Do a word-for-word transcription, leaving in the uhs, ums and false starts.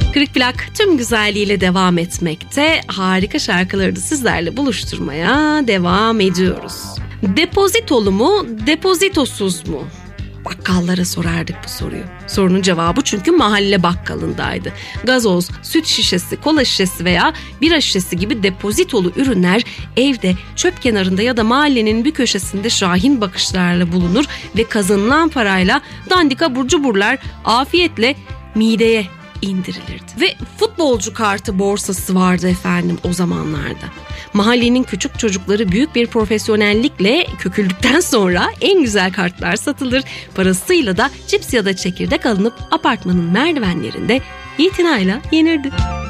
Kırık Plak tüm güzelliğiyle devam etmekte. Harika şarkıları da sizlerle buluşturmaya devam ediyoruz. Depozitolu mu, depozitosuz mu? Bakkallara sorardık bu soruyu. Sorunun cevabı çünkü mahalle bakkalındaydı. Gazoz, süt şişesi, kola şişesi veya bira şişesi gibi depozitolu ürünler evde, çöp kenarında ya da mahallenin bir köşesinde şahin bakışlarla bulunur ve kazanılan parayla dandik abur cuburlar afiyetle mideye indirilirdi. Ve futbolcu kartı borsası vardı efendim o zamanlarda. Mahallenin küçük çocukları büyük bir profesyonellikle köküldükten sonra en güzel kartlar satılır. Parasıyla da cips ya da çekirdek alınıp apartmanın merdivenlerinde itinayla yenirdi.